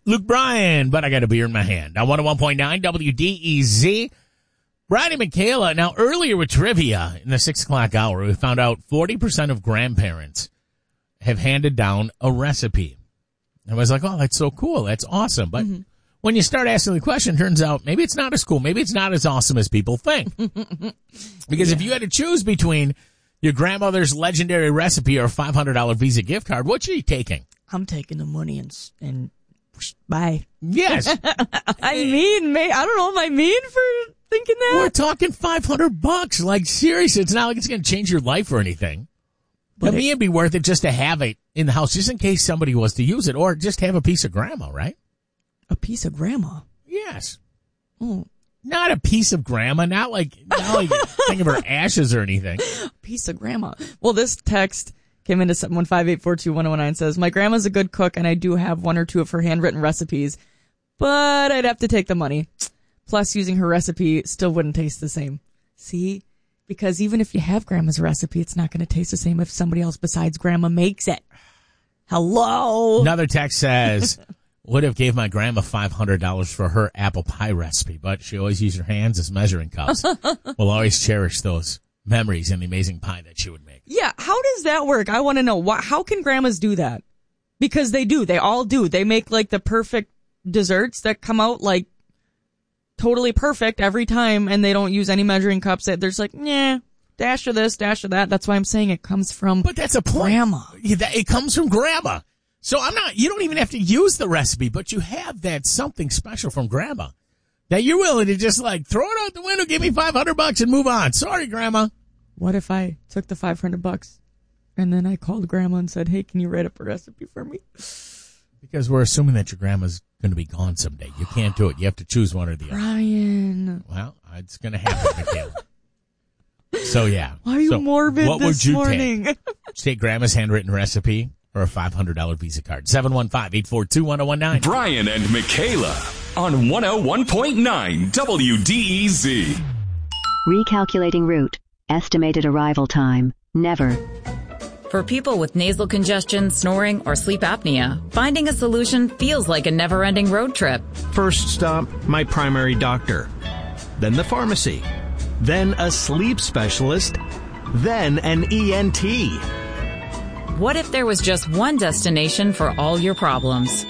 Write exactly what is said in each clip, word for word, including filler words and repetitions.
Luke Bryan, but I got a beer in my hand. On one oh one point nine W D E Z. Brian and Michaela. Now, earlier with trivia in the six o'clock hour, we found out forty percent of grandparents have handed down a recipe. I was like, oh, that's so cool. That's awesome. But mm-hmm. when you start asking the question, turns out maybe it's not as cool. Maybe it's not as awesome as people think. Because yeah. if you had to choose between your grandmother's legendary recipe or a five hundred dollars Visa gift card, what are you taking? I'm taking the money and and bye. Yes. I mean, may, I don't know. Am I mean for thinking that? We're talking five hundred bucks. Like, seriously, it's not like it's going to change your life or anything. But to me, it'd be worth it just to have it in the house, just in case somebody was to use it, or just have a piece of grandma, right? A piece of grandma? Yes. Oh. Not a piece of grandma, not like, not like think of her ashes or anything. A piece of grandma. Well, this text came into seven one five, eight four two, one oh one nine, says, my grandma's a good cook, and I do have one or two of her handwritten recipes, but I'd have to take the money. Plus, using her recipe still wouldn't taste the same. See? Because even if you have grandma's recipe, it's not going to taste the same if somebody else besides grandma makes it. Hello? Another text says, would have gave my grandma five hundred dollars for her apple pie recipe, but she always used her hands as measuring cups. We'll always cherish those memories and the amazing pie that she would make. Yeah, how does that work? I want to know. Why, how can grandmas do that? Because they do. They all do. They make, like, the perfect desserts that come out, like, totally perfect every time, and they don't use any measuring cups. There's like, yeah, dash of this, dash of that. That's why I'm saying it comes from But that's a point. Grandma. It comes from grandma. So I'm not, you don't even have to use the recipe, but you have that something special from grandma that you're willing to just like throw it out the window, give me five hundred bucks and move on. Sorry, grandma. What if I took the five hundred bucks and then I called grandma and said, hey, can you write up a recipe for me? Because we're assuming that your grandma's going to be gone someday. You can't do it. You have to choose one or the other. Brian. Well, it's going to happen, Michaela. So, yeah. Why are you so morbid what this would you morning? Take? take grandma's handwritten recipe or a five hundred dollars Visa card? seven one five, eight four two, one oh one nine. Brian and Michaela on one oh one point nine W D E Z. Recalculating route. Estimated arrival time. Never. For people with nasal congestion, snoring, or sleep apnea, finding a solution feels like a never-ending road trip. First stop, my primary doctor. Then the pharmacy. Then a sleep specialist. Then an E N T. What if there was just one destination for all your problems?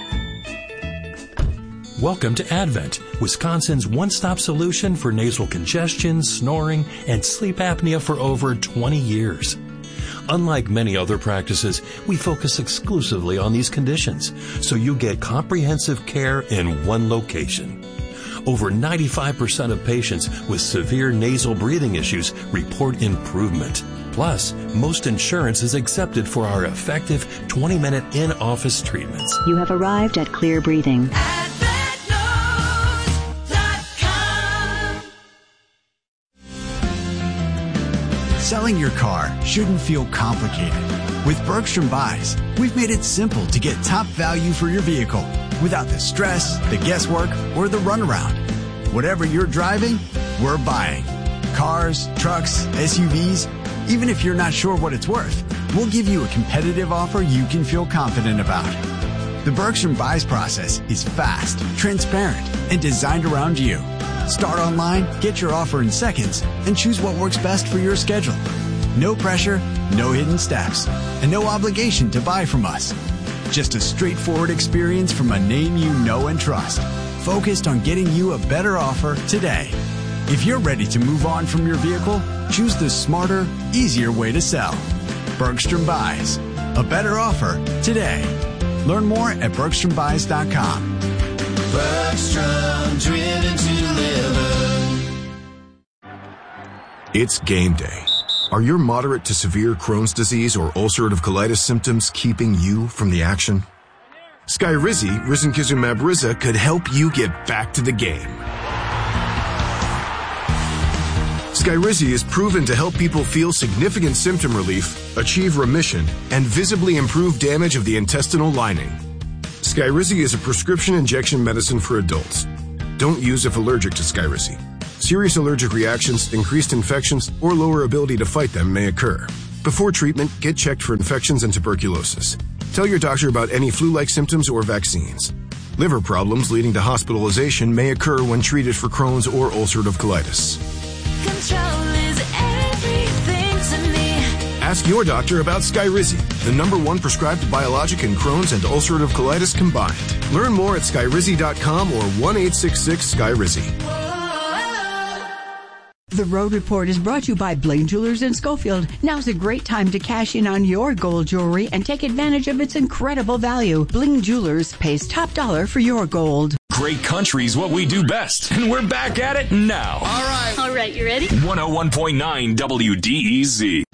Welcome to Advent, Wisconsin's one-stop solution for nasal congestion, snoring, and sleep apnea for over twenty years. Unlike many other practices, we focus exclusively on these conditions, so you get comprehensive care in one location. Over ninety-five percent of patients with severe nasal breathing issues report improvement. Plus, most insurance is accepted for our effective twenty-minute in-office treatments. You have arrived at Clear Breathing. Selling your car shouldn't feel complicated. With Bergstrom Buys, we've made it simple to get top value for your vehicle without the stress, the guesswork, or the runaround. Whatever you're driving, we're buying. Cars, trucks, S U Vs, even if you're not sure what it's worth, we'll give you a competitive offer you can feel confident about. The Bergstrom Buys process is fast, transparent, and designed around you. Start online, get your offer in seconds, and choose what works best for your schedule. No pressure, no hidden steps, and no obligation to buy from us. Just a straightforward experience from a name you know and trust, focused on getting you a better offer today. If you're ready to move on from your vehicle, choose the smarter, easier way to sell. Bergstrom Buys. A better offer today. Learn more at bergstrom buys dot com. Bergstrom, driven to live. It's game day. Are your moderate to severe Crohn's disease or ulcerative colitis symptoms keeping you from the action? Skyrizi, risankizumab Riza, could help you get back to the game. Skyrizi is proven to help people feel significant symptom relief, achieve remission, and visibly improve damage of the intestinal lining. Skyrizi is a prescription injection medicine for adults. Don't use if allergic to Skyrizi. Serious allergic reactions, increased infections, or lower ability to fight them may occur. Before treatment, get checked for infections and tuberculosis. Tell your doctor about any flu-like symptoms or vaccines. Liver problems leading to hospitalization may occur when treated for Crohn's or ulcerative colitis. Control is everything to me. Ask your doctor about Skyrizi, the number one prescribed biologic in Crohn's and ulcerative colitis combined. Learn more at skyrizi dot com or one eight six six Skyrizi. The Road Report is brought to you by Blaine Jewelers in Schofield. Now's a great time to cash in on your gold jewelry and take advantage of its incredible value. Blaine Jewelers pays top dollar for your gold. Great country's what we do best, and we're back at it now. All right. All right, you ready? one oh one point nine W D E Z.